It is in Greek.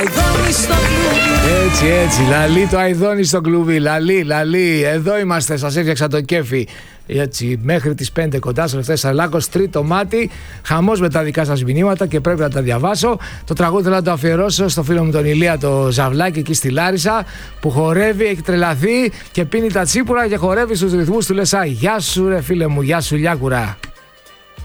Αηδόνη στο κλουβί. Έτσι, λαλί το Αηδόνη στο κλουβί. Λαλί, εδώ είμαστε, σας έφτιαξα το κέφι. Έτσι, μέχρι τις 5 κοντά στο Λευτέρης Σαρλάκος, τρίτο μάτι. Χαμός με τα δικά σας μηνύματα και πρέπει να τα διαβάσω. Το τραγούδι θέλω να το αφιερώσω στο φίλο μου τον Ηλία το Ζαβλάκι εκεί στη Λάρισα, που χορεύει, έχει τρελαθεί και πίνει τα τσίπουρα και χορεύει στους ρυθμούς του Λεσά. Γεια σου ρε φίλε μου, γεια σου Λιάκουρα.